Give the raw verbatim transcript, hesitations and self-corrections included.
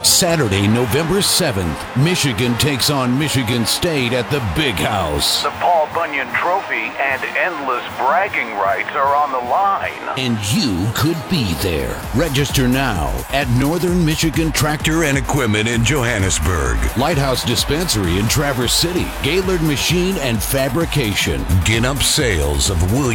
Saturday, November seventh, Michigan takes on Michigan State at the Big House. The Paul Bunyan Trophy and endless bragging rights are on the line. And you could be there. Register now at Northern Michigan Tractor and Equipment in Johannesburg, Lighthouse Dispensary in Traverse City, Gaylord Machine and Fabrication, Ginup Sales of Williams.